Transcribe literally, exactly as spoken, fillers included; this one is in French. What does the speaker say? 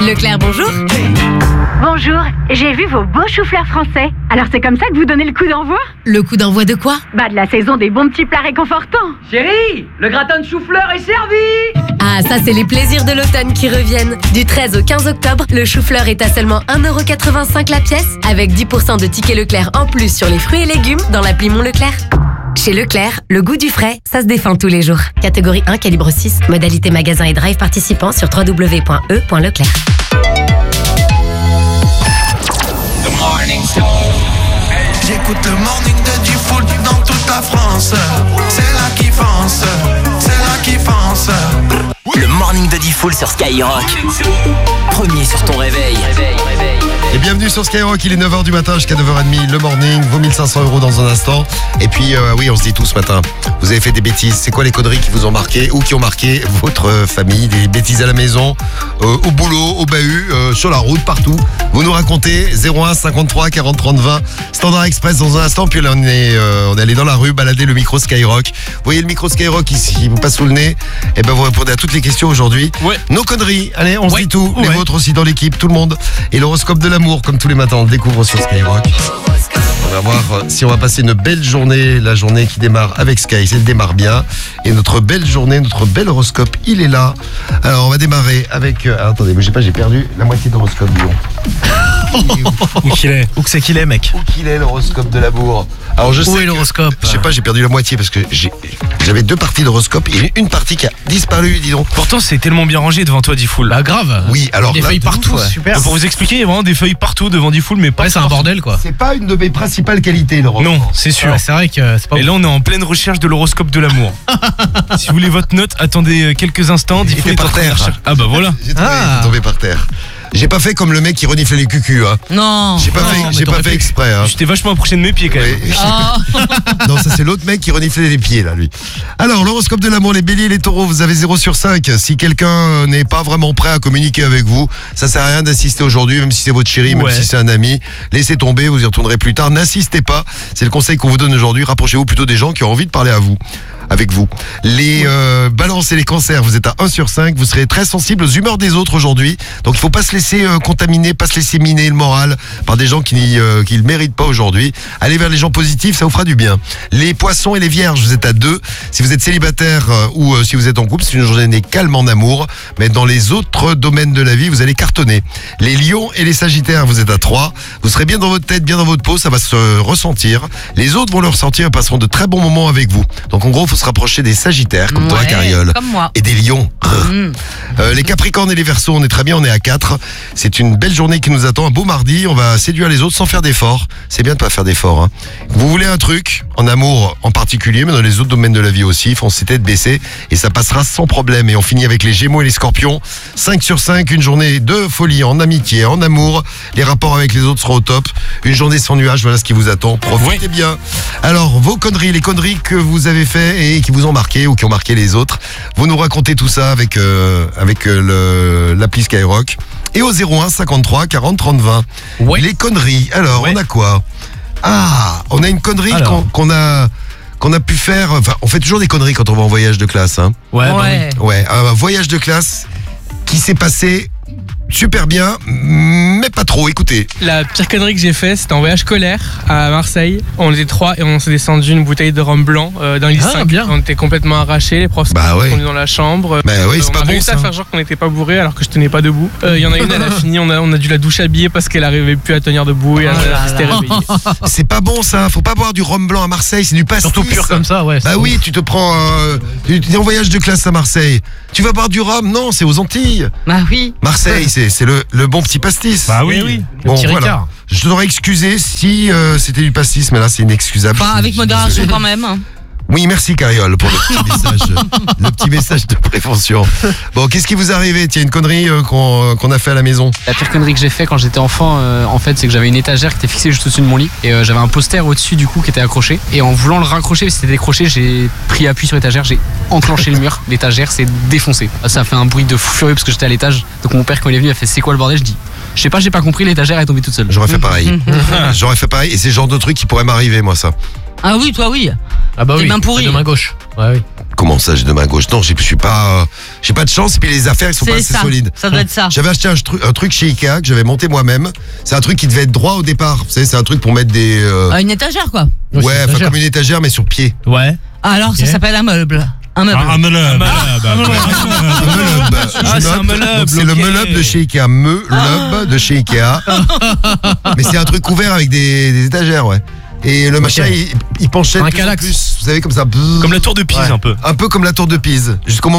Leclerc, bonjour. Bonjour, j'ai vu vos beaux choux-fleurs français. Alors c'est comme ça que vous donnez le coup d'envoi ? Le coup d'envoi de quoi ? Bah de la saison des bons petits plats réconfortants. Chérie, le gratin de chou-fleur est servi. Ah, ça c'est les plaisirs de l'automne qui reviennent. Du treize au quinze octobre, le chou-fleur est à seulement un euro quatre-vingt-cinq la pièce, avec dix pour cent de tickets Leclerc en plus sur les fruits et légumes dans l'appli Mon Leclerc. Chez Leclerc, le goût du frais, ça se défend tous les jours. Catégorie un, calibre six, modalité magasin et drive participant sur w w w point e point leclerc. J'écoute le morning de Diffoul dans toute la France. C'est là qui fonce, c'est là qui fonce. Le morning de Diffoul sur Skyrock. Premier sur ton réveil. Et bienvenue sur Skyrock, il est neuf heures du matin jusqu'à neuf heures trente, le morning, vos mille cinq cents euros dans un instant. Et puis euh, oui, on se dit tout ce matin, vous avez fait des bêtises, c'est quoi les conneries qui vous ont marqué ou qui ont marqué votre famille, des bêtises à la maison, euh, au boulot, au bahut, euh, sur la route, partout. Vous nous racontez zéro un cinquante-trois quarante trente vingt, Standard Express dans un instant, puis là on est, euh, on est allé dans la rue, balader le micro Skyrock. Vous voyez le micro Skyrock ici, qui vous passe sous le nez, et ben vous répondez à toutes les questions aujourd'hui. Ouais. Nos conneries, allez, on se ouais. dit tout, ouais. Les vôtres aussi dans l'équipe, tout le monde. Et l'horoscope de l'amour, comme tous les matins, on le découvre sur Skyrock. On va voir si on va passer une belle journée, la journée qui démarre avec Sky, elle démarre bien. Et notre belle journée, notre bel horoscope, il est là. Alors on va démarrer avec... Euh, attendez, mais je sais pas, j'ai perdu la moitié d'horoscope, Lyon. Où qu'il est Où que c'est qu'il est, mec? Où qu'il est l'horoscope de l'amour? Alors je Où sais est l'horoscope? Je sais pas, j'ai perdu la moitié parce que j'ai, j'avais deux parties d'horoscope et une partie qui a disparu, dis donc. Pourtant c'est tellement bien rangé devant toi, Diffoul. Bah grave. Oui, alors des là, feuilles partout, ouf, ouais. Super. Pour vous expliquer, il y a vraiment des feuilles partout devant Diffoul, mais pas. Ouais, c'est un bordel quoi. C'est pas une de mes principales qualités, l'horoscope. Non, c'est sûr. Ouais, c'est vrai que c'est pas. Et là on est en pleine recherche de l'horoscope de l'amour. Si vous voulez votre note, attendez quelques instants. Diffoul est par terre. Ah bah voilà. J'ai trouvé, ah. il est tombé par terre. J'ai pas fait comme le mec qui reniflait les cucus, hein. Non. J'ai pas non, fait, j'ai pas fait, fait exprès, hein. J'étais vachement approché de mes pieds quand même. Oui. Oh. Non, ça c'est l'autre mec qui reniflait les pieds là, lui. Alors, l'horoscope de l'amour, les béliers et les taureaux, vous avez zéro sur cinq. Si quelqu'un n'est pas vraiment prêt à communiquer avec vous, ça sert à rien d'assister aujourd'hui, même si c'est votre chéri, même ouais. si c'est un ami. Laissez tomber, vous y retournerez plus tard. N'insistez pas. C'est le conseil qu'on vous donne aujourd'hui. Rapprochez-vous plutôt des gens qui ont envie de parler à vous. Avec vous. Les euh, balances et les cancers, vous êtes à un sur cinq, vous serez très sensibles aux humeurs des autres aujourd'hui. Donc il faut pas se laisser euh, contaminer, pas se laisser miner le moral par des gens qui euh, qui le méritent pas aujourd'hui. Allez vers les gens positifs, ça vous fera du bien. Les poissons et les vierges, vous êtes à deux. Si vous êtes célibataire euh, ou euh, si vous êtes en couple, c'est une journée calme en amour, mais dans les autres domaines de la vie, vous allez cartonner. Les lions et les sagittaires, vous êtes à trois. Vous serez bien dans votre tête, bien dans votre peau, ça va se ressentir. Les autres vont le ressentir et passeront de très bons moments avec vous. Donc en gros, faut se rapprocher des sagittaires comme ouais, toi Cariole comme moi. Et des lions mmh. euh, les capricornes et les verseaux, on est très bien, on est à quatre. C'est une belle journée qui nous attend, un beau mardi. On va séduire les autres sans faire d'efforts. C'est bien de pas faire d'efforts, hein. Vous voulez un truc, en amour en particulier, mais dans les autres domaines de la vie aussi, foncez tête baissée et ça passera sans problème. Et on finit avec les gémeaux et les scorpions, cinq sur cinq, une journée de folie en amitié, en amour. Les rapports avec les autres seront au top. Une journée sans nuages, voilà ce qui vous attend. Profitez ouais. bien. Alors, vos conneries, les conneries que vous avez fait et qui vous ont marqué ou qui ont marqué les autres, vous nous racontez tout ça avec euh, avec euh, le, l'appli Skyrock et au zéro un cinquante-trois quarante trente vingt. Ouais. Les conneries. Alors, ouais. on a quoi? Ah, on a une connerie qu'on, qu'on a qu'on a pu faire. Enfin, on fait toujours des conneries quand on va en voyage de classe, hein. Ouais. Ouais. Bah, ouais. Un voyage de classe qui s'est passé super bien, mais pas trop, écoutez. La pire connerie que j'ai fait, c'était en voyage scolaire à Marseille. On était trois et on s'est descendu une bouteille de rhum blanc euh, d'un litre cinq. Bien. On était complètement arrachés, les profs bah ouais. sont venus dans la chambre. Bah oui, euh, c'est pas bon ça. On a réussi à faire genre qu'on n'était pas bourré alors que je tenais pas debout. Il euh, y en a une, elle a fini, on a, on a dû la douche habillée parce qu'elle arrivait plus à tenir debout et elle oh s'était réveillée. C'est pas bon ça, faut pas boire du rhum blanc à Marseille, c'est du pastis. Surtout pur comme ça, ouais. Bah oui, tu te prends, euh, tu es en voyage de classe à Marseille. Tu vas boire du rhum? Non, c'est aux Antilles. Bah oui. Marseille, c'est, c'est le, le bon petit pastis. Bah oui, oui. Bon, voilà. Je t'aurais excusé si euh, c'était du pastis, mais là c'est inexcusable. Enfin, avec modération quand même. Oui, merci Cariole pour le petit message, le petit message de prévention. Bon, qu'est-ce qui vous est arrivé? Tiens, une connerie euh, qu'on, qu'on a fait à la maison. La pire connerie que j'ai fait quand j'étais enfant, euh, en fait, c'est que j'avais une étagère qui était fixée juste au-dessus de mon lit et euh, j'avais un poster au-dessus du coup qui était accroché. Et en voulant le raccrocher, parce que c'était décroché, j'ai pris appui sur l'étagère, j'ai enclenché le mur. L'étagère s'est défoncée. Ça a fait un bruit de fou furieux parce que j'étais à l'étage. Donc mon père quand il est venu, il a fait c'est quoi le bordel? Je dis je sais pas, j'ai pas compris, l'étagère est tombée toute seule. J'aurais fait pareil. J'aurais fait pareil et c'est le genre de truc qui pourrait m'arriver moi ça. Ah oui, toi oui. Ah bah oui. T'es bien pourri. De main gauche. Ouais, oui. Comment ça, j'ai de main gauche? Non, je suis pas, euh, j'ai pas de chance. Et puis les affaires, ils sont C'est pas assez ça. solides. Ça doit être ça. J'avais acheté un, tru- un truc chez Ikea que j'avais monté moi-même. C'est un truc qui devait être droit au départ. Vous savez, c'est un truc pour mettre des. euh, Ah, une étagère, quoi. Ouais, enfin comme une étagère mais sur pied. Ouais. Ah, alors, ça Ok. s'appelle un meuble. Un meuble. Un meuble. Un meuble. Un meuble. Ah, Je c'est un note. meuble, Donc, c'est le ok. meuble de chez Ikea. Meuble de chez Ikea. Mais c'est un truc couvert avec des, des étagères, ouais. Et le machin, il, il penchait de Un plus en calax. plus. Vous savez, comme ça. Comme la tour de Pise, Ouais. un peu. Un peu comme la tour de Pise. Jusqu'au moment